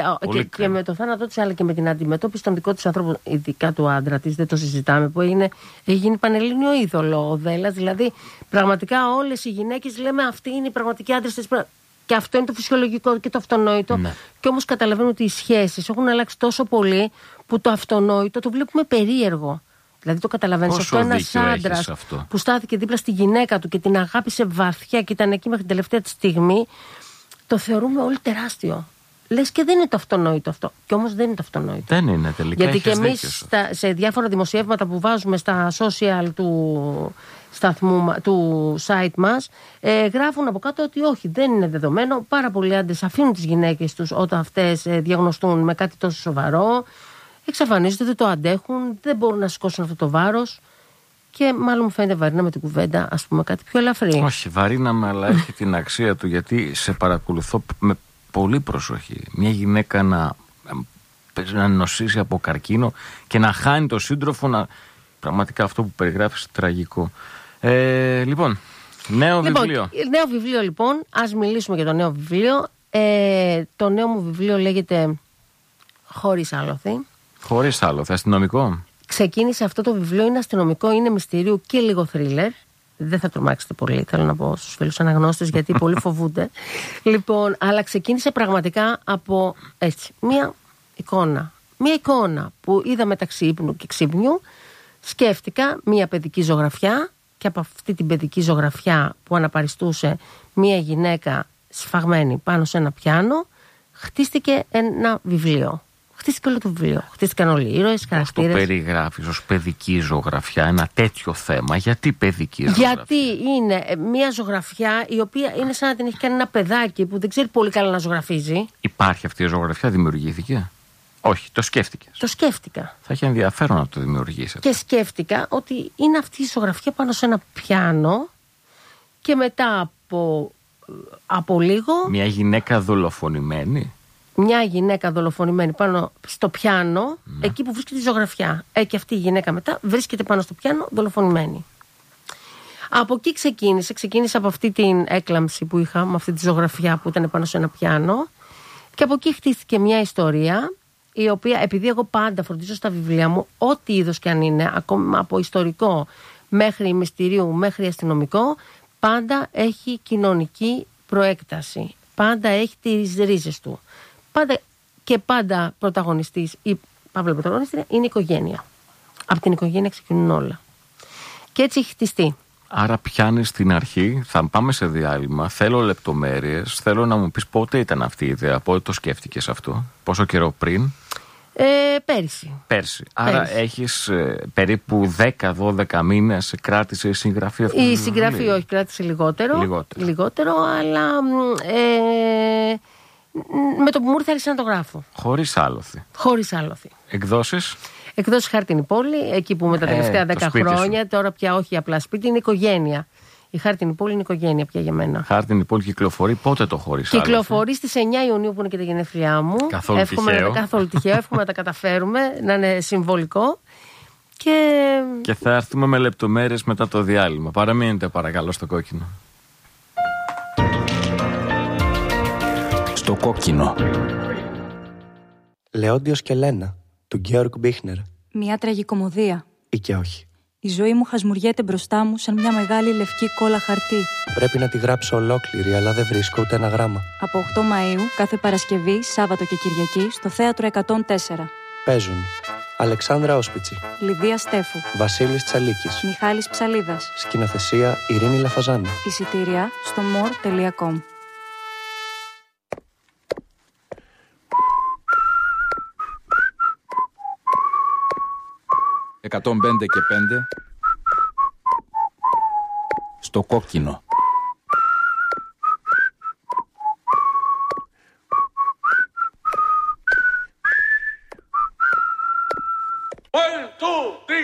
και με το θάνατό της, αλλά και με την αντιμετώπιση των δικών της ανθρώπων, ειδικά του άντρα της, δεν το συζητάμε, που έχει γίνει πανελλήνιο είδωλο ο Δέλλας. Δηλαδή, πραγματικά όλες οι γυναίκες λέμε αυτοί είναι οι πραγματικοί άντρες της. Και αυτό είναι το φυσιολογικό και το αυτονόητο. Ναι. Και όμως καταλαβαίνω ότι οι σχέσεις έχουν αλλάξει τόσο πολύ που το αυτονόητο το βλέπουμε περίεργο. Δηλαδή το καταλαβαίνεις. Αυτό ένας άντρας που στάθηκε δίπλα στη γυναίκα του και την αγάπησε βαθιά και ήταν εκεί μέχρι την τελευταία τη στιγμή, το θεωρούμε όλοι τεράστιο. Λες και δεν είναι το αυτονόητο αυτό. Και όμως δεν είναι το αυτονόητο. Δεν είναι τελικά. Γιατί και εμείς σε διάφορα δημοσιεύματα που βάζουμε στα social του site μας, γράφουν από κάτω ότι όχι, δεν είναι δεδομένο. Πάρα πολλοί άντρες αφήνουν τις γυναίκες τους όταν αυτές διαγνωστούν με κάτι τόσο σοβαρό. Εξαφανίζονται, δεν το αντέχουν, δεν μπορούν να σηκώσουν αυτό το βάρος. Και μάλλον μου φαίνεται βαρίνα με την κουβέντα, ας πούμε, κάτι πιο ελαφρύ. Όχι, βαρύναμε, αλλά έχει την αξία του, γιατί σε παρακολουθώ με πολύ προσοχή. Μια γυναίκα να νοσήσει από καρκίνο και να χάνει το σύντροφο, πραγματικά αυτό που περιγράφεις τραγικό. Λοιπόν, νέο βιβλίο. Νέο βιβλίο, λοιπόν. Ας μιλήσουμε για το νέο βιβλίο. Το νέο μου βιβλίο λέγεται Χωρίς άλοθη. Χωρίς άλοθη, αστυνομικό. Ξεκίνησε αυτό το βιβλίο, είναι αστυνομικό, είναι μυστηρίου και λίγο θρίλερ. Δεν θα τρομάξετε πολύ, θέλω να πω στους φίλους αναγνώστες, γιατί πολλοί φοβούνται. Λοιπόν, αλλά ξεκίνησε πραγματικά από έτσι, μία εικόνα. Μία εικόνα που είδα μεταξύ ύπνου και ξύπνιου. Σκέφτηκα μία παιδική ζωγραφιά και από αυτή την παιδική ζωγραφιά που αναπαριστούσε μία γυναίκα σφαγμένη πάνω σε ένα πιάνο, χτίστηκε ένα βιβλίο. Χτίστηκε όλο το βιβλίο. Χτίστηκαν όλοι οι ήρωες, χαρακτήρες. Το περιγράφεις ως παιδική ζωγραφιά, ένα τέτοιο θέμα. Γιατί παιδική ζωγραφιά? Γιατί είναι μια ζωγραφιά η οποία είναι σαν να την έχει κάνει ένα παιδάκι που δεν ξέρει πολύ καλά να ζωγραφίζει. Υπάρχει αυτή η ζωγραφιά, δημιουργήθηκε? Όχι, το σκέφτηκες? Το σκέφτηκα. Θα έχει ενδιαφέρον να το δημιουργήσεις. Και σκέφτηκα ότι είναι αυτή η ζωγραφιά πάνω σε ένα πιάνο και μετά από λίγο. Μια γυναίκα δολοφονημένη. Μια γυναίκα δολοφονημένη πάνω στο πιάνο, εκεί που βρίσκεται η ζωγραφιά. Και αυτή η γυναίκα μετά βρίσκεται πάνω στο πιάνο δολοφονημένη. Από εκεί ξεκίνησε από αυτή την έκλαμψη που είχα, με αυτή τη ζωγραφιά που ήταν πάνω σε ένα πιάνο. Και από εκεί χτίστηκε μια ιστορία, η οποία, επειδή εγώ πάντα φροντίζω στα βιβλία μου, ό,τι είδος και αν είναι, ακόμα από ιστορικό μέχρι μυστηρίου, μέχρι αστυνομικό, πάντα έχει κοινωνική προέκταση. Πάντα έχει τις ρίζες του. Πάντα πρωταγωνιστής ή παύλα πρωταγωνίστρια είναι η οικογένεια. Από την οικογένεια ξεκινούν όλα. Και έτσι έχει χτιστεί. Άρα πιάνεις στην αρχή, θα πάμε σε διάλειμμα, θέλω λεπτομέρειες, θέλω να μου πεις πότε ήταν αυτή η ιδέα, πότε το σκέφτηκες αυτό, πόσο καιρό πριν? Πέρσι. Άρα έχεις περίπου 10-12 μήνες κράτησε η συγγραφή αυτού? Η συγγραφή όχι, κράτησε λιγότερο, αλλά με το που μου ήρθε άρχισα να το γράφω. Χωρίς άλοθη. Εκδόσεις Χάρτινη Πόλη, εκεί που με τα τελευταία 10 χρόνια, τώρα πια όχι απλά σπίτι, είναι οικογένεια. Η Χάρτινη Πόλη είναι οικογένεια πια για μένα. Χάρτινη Πόλη κυκλοφορεί πότε το Χωρίς άλοθη? Κυκλοφορεί στις 9 Ιουνίου που είναι και τα γενέθλιά μου. Καθόλου τυχαίο. Εύχομαι να τα καταφέρουμε, να είναι συμβολικό. Και θα έρθουμε με λεπτομέρειες μετά το διάλειμμα. Παραμείνετε παρακαλώ στο κόκκινο. Στο κόκκινο. Λεόντιος και Λένα, του Γκέοργκ Μπίχνερ. Μια τραγικομωδία. Ή και όχι. Η ζωή μου χασμουριέται μπροστά μου σαν μια μεγάλη λευκή κόλλα χαρτί. Πρέπει να τη γράψω ολόκληρη, αλλά δεν βρίσκω ούτε ένα γράμμα. Από 8 Μαΐου, κάθε Παρασκευή, Σάββατο και Κυριακή, στο Θέατρο 104. Παίζουν Αλεξάνδρα Όσπιτσι, Λιδία Στέφου, Βασίλης Τσαλίκης, Μιχάλης Ψαλίδας. Σκηνοθεσία Ειρήνη Λαφαζάνη. Εισιτήρια στο more.com. «105 και 5» στο κόκκινο.